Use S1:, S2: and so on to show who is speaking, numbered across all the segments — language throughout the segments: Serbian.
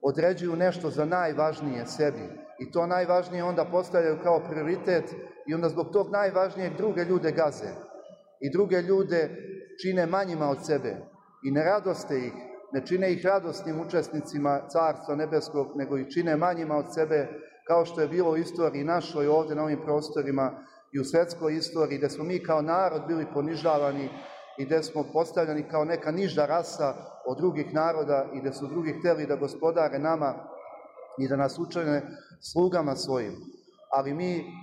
S1: određuju nešto za najvažnije sebi i to najvažnije onda postavljaju kao prioritet i onda zbog tog najvažnijeg druge ljude gaze i druge ljude čine manjima od sebe i ne radoste ih, ne čine ih radosnim učesnicima Carstva nebeskog, nego ih čine manjima od sebe, kao što je bilo u istoriji našoj ovdje na ovim prostorima i u svetskoj istoriji, gde smo mi kao narod bili ponižavani i gde smo postavljani kao neka niža rasa od drugih naroda i gde su drugi hteli da gospodare nama i da nas učine slugama svojim. Ali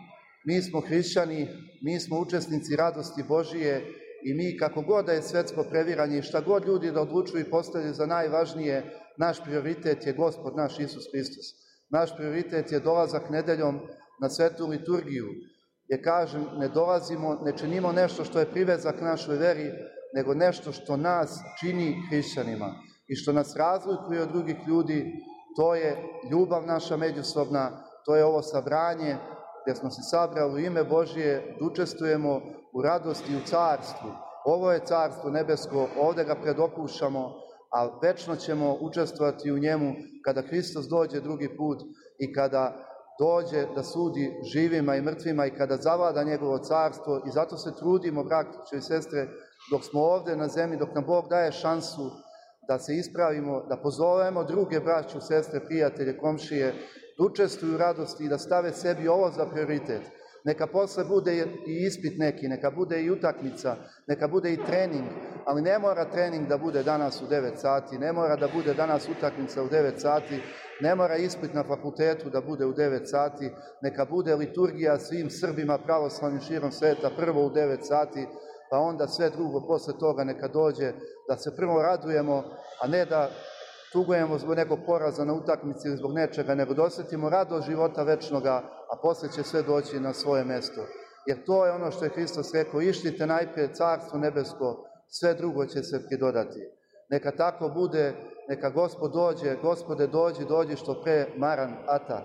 S1: mi smo hrišćani, mi smo učesnici radosti Božije i mi, kako god da je svetsko previranje i šta god ljudi da odlučuju i postavljaju za najvažnije, naš prioritet je Gospod naš Isus Hristos. Naš prioritet je dolazak nedeljom na svetu liturgiju, jer kažem, ne dolazimo, ne činimo nešto što je privezak našoj veri, nego nešto što nas čini hrišćanima i što nas razlikuje od drugih ljudi. To je ljubav naša međusobna, to je ovo sabranje gdje smo se sabrali u ime Božije da učestvujemo u radosti u carstvu. Ovo je carstvo nebesko, ovdje ga predokušamo, a večno ćemo učestvovati u njemu kada Hristos dođe drugi put i kada dođe da sudi živima i mrtvima i kada zavlada njegovo carstvo. I zato se trudimo, braćo i sestre, dok smo ovdje na zemlji, dok nam Bog daje šansu da se ispravimo, da pozovemo druge braću, sestre, prijatelje, komšije, da učestvuju u radosti i da stave sebi ovo za prioritet. Neka posle bude i ispit neki, neka bude i utakmica, neka bude i trening, ali ne mora trening da bude danas u 9 sati, ne mora da bude danas utakmica u 9 sati, ne mora ispit na fakultetu da bude u 9 sati, neka bude liturgija svim Srbima pravoslavnim širom sveta prvo u 9 sati, pa onda sve drugo posle toga neka dođe, da se prvo radujemo, a ne da tugujemo zbog nekog poraza na utakmici ili zbog nečega, nego da osjetimo radost života večnoga, a posle će sve doći na svoje mesto. Jer to je ono što je Hristos rekao, išlite najprije carstvo nebesko, sve drugo će se pridodati. Neka tako bude, neka Gospod dođe, Gospode dođi što pre, Maran Ata.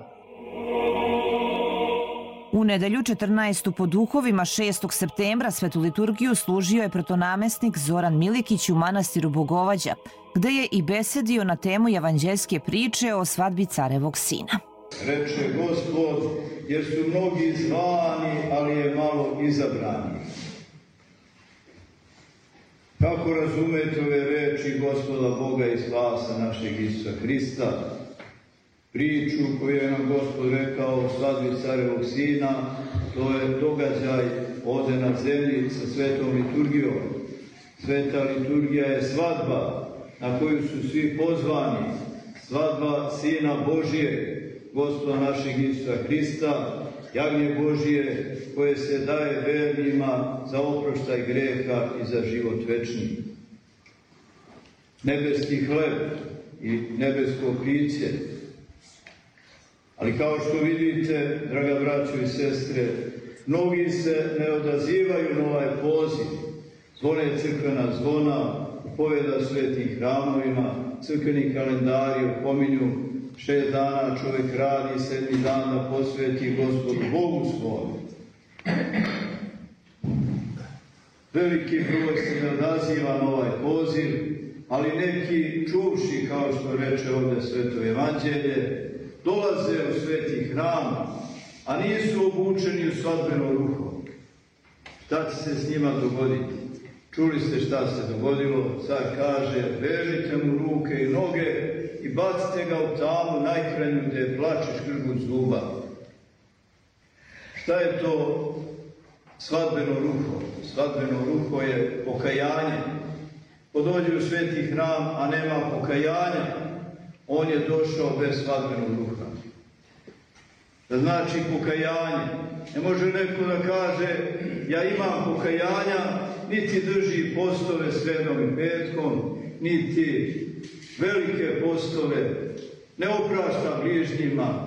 S2: U nedelju 14. po duhovima 6. septembra svetu liturgiju služio je protonamestnik Zoran Milikić u manastiru Bogovađa, gde je i besedio na temu evanđeljske priče o svadbi carevog sina.
S3: Reče Gospod, jer su mnogi zvani, ali je malo izabrani. Kako razumete ove reči Gospoda Boga i spasa našeg Isusa Hrista? Priču koju je nam Gospod rekao o svadbi carevog sina, to je događaj ovdje na zemlji sa svetom liturgijom. Sveta liturgija je svadba na koju su svi pozvani, svadba Sina Božije, Gospoda našeg Isusa Hrista, jagnje Božije koje se daje vernima za oproštaj greha i za život večni. Nebeski hleb i nebesko piće. Ali kao što vidite, draga braćo i sestre, mnogi se ne odazivaju na ovaj poziv. Zvone crkvena zvona, poveda svetih hramovima, crkveni kalendari opominju 6 dana čovjek radi, 7. dan da posveti Gospodu Bogu svome. Veliki broj se ne odaziva na ovaj poziv, ali neki čuvši, kao što reče ovdje sveto evanđelje, dolaze u sveti hram, a nisu obučeni u svadbeno ruho. Šta će se s njima dogoditi? Čuli ste šta se dogodilo? Car kaže, vežite mu ruke i noge i bacite ga u tamu najkrajnju gdje plače škrgut zuba. Šta je to svadbeno ruho? Svadbeno ruho je pokajanje. Ko dođe u sveti hram, a nema pokajanja, on je došao bez svadbenog ruha. Da znači pokajanje. Ne može neko da kaže, ja imam pokajanja, niti drži postove sredom i petkom, niti velike postove, ne oprašta bližnjima.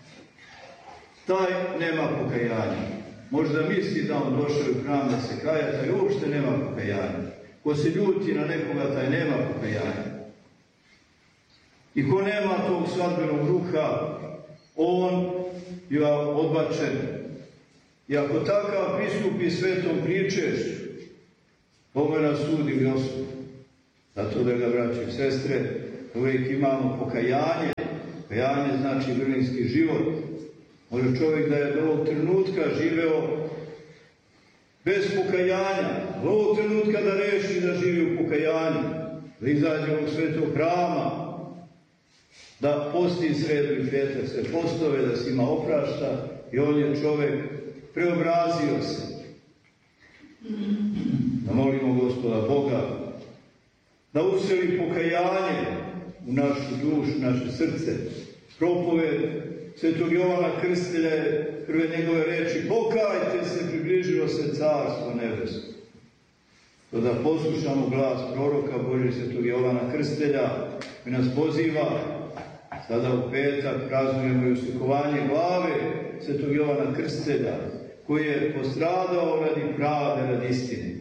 S3: Taj nema pokajanja. Možda misli da on došao u hram da se kaja, taj uopšte nema pokajanja. Ko se ljuti na nekoga, taj nema pokajanja. I ko nema tog svadbenog ruha, on je odbačen. I ako takav pristupi svetom pričešću, Boga nas sudi Gospod. Zato, draga braće i sestre, uvijek imamo pokajanje Pokajanje znači vrlinski život. Može čovjek da je do ovog trenutka živeo bez pokajanja, do ovog trenutka da reši da živi u pokajanju, da izađe u svetog hrama, da posti sredu i petak sve postove, da se ima oprašta i on je čovjek preobrazio se. Da molimo Gospoda Boga da useli pokajanje u našu dušu, naše srce. Propoved svetog Jovana Krstitelja, prve njegove reči: pokajte se, približilo se carstvo nebesko. To da poslušamo glas proroka Božeg svetog Jovana Krstitelja, koji nas poziva. Sada u petak praznujemo i uslikovanje glave svetog Jovana Krstitelja, koji je postradao radi pravde, radi istine.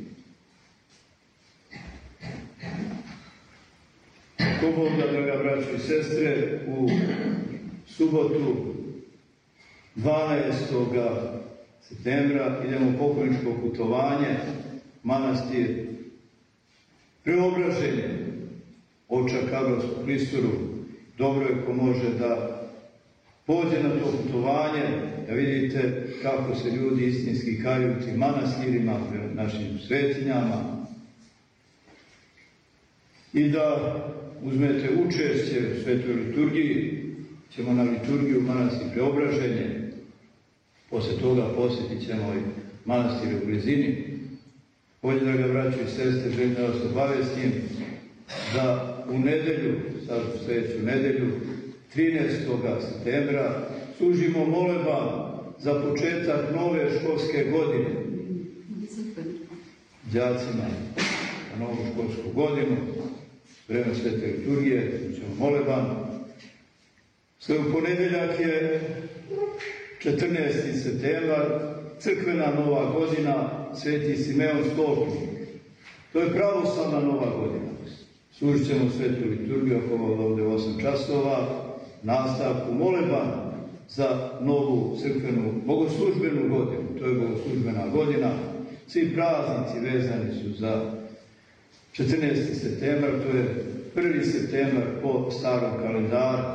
S3: Ko Bog da, draga braćo i sestre, u subotu 12. septembra idemo u pokojničko putovanje, manastir Preobraženje, Oča Kabrovsku klisturu. Dobro je ko može da pođe na to putovanje, da vidite kako se ljudi istinski kaju u tim manastirima, našim svetinjama, i da uzmete učešće u svetoj liturgiji. Ćemo na liturgiju manastir Preobraženje, posle toga posjetit ćemo i manastire u blizini. Ovdje, draga braćo i sestre, želim da vas obavestim da u nedelju, sad u sljedeću nedelju, 13. septembra, služimo moleban za početak nove školske godine. Đacima na novu školsku godinu, vreme svete liturgije, ćemo moleban. Sve u ponedeljak je 14. septembar, crkvena nova godina, Sveti Simeon Stolpnik. To je pravoslavna nova godina. Služit ćemo svetu liturgiju ovdje 8 časova, nastavku moleban za novu crkvenu bogoslužbenu godinu. To je bogoslužbena godina. Svi praznici vezani su za 14. septembar, to je 1. septembar po starom kalendaru.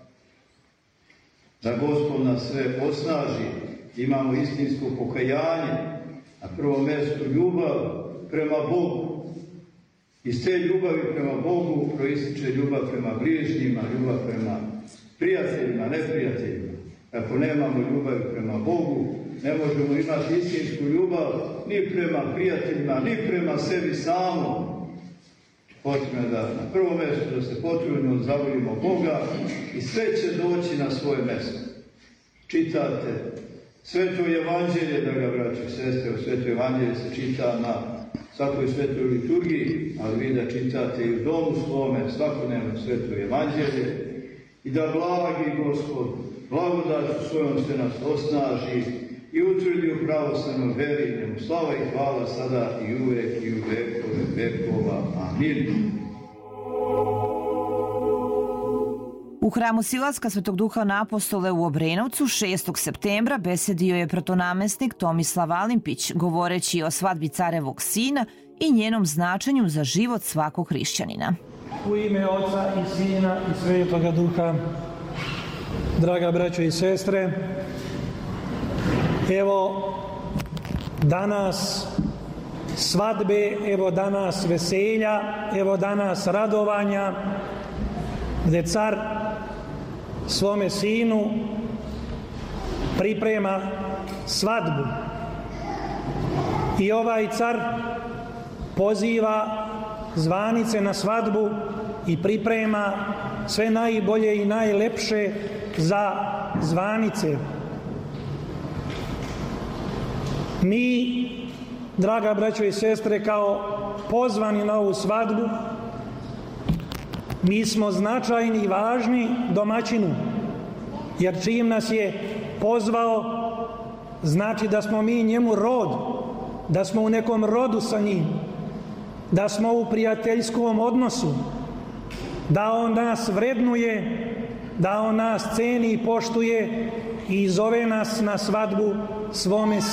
S3: Da Gospod nas sve osnaži, imamo istinsko pokajanje, na prvom mjestu ljubav prema Bogu. Iz te ljubavi prema Bogu proističe ljubav prema bližnjima, ljubav prema prijateljima, neprijateljima. Ako nemamo ljubavi prema Bogu, ne možemo imati istinsku ljubav ni prema prijateljima, ni prema sebi samom. Potrebno je da na prvom mjestu da se potrudimo, da zavolimo Boga i sve će doći na svoje mjesto. Čitate Sveto evanđelje, draga braćo i sestre, u Sveto evanđelje se čita na svakoj svetoj liturgiji, ali vi da čitate i u domu svome svakodnevno Sveto evanđelje i da blagi Gospod blagodaću svojom se nas osnaži i utvrdi u pravoslavnoj veri, njemu slava i hvala sada i uvek i u vekove vekova. Amin.
S2: U hramu Silaska Svetog Duha na Apostole u Obrenovcu 6. septembra besedio je protonamestnik Tomislav Alimpić, govoreći o svadbi carevog sina i njenom značenju za život svakog hrišćanina.
S4: U ime Oca i Sina i Svetoga Duha, draga braćo i sestre, evo danas svadbe, evo danas veselja, evo danas radovanja, gdje car svome sinu priprema svadbu. I ovaj car poziva zvanice na svadbu i priprema sve najbolje i najlepše za zvanice. Mi, draga braćo i sestre, kao pozvani na ovu svadbu, mi smo značajni i važni domaćinu, jer čim nas je pozvao, znači da smo mi njemu rod, da smo u nekom rodu sa njim, da smo u prijateljskom odnosu, da on nas vrednuje, da on nas ceni i poštuje i zove nas na svadbu svome sinu.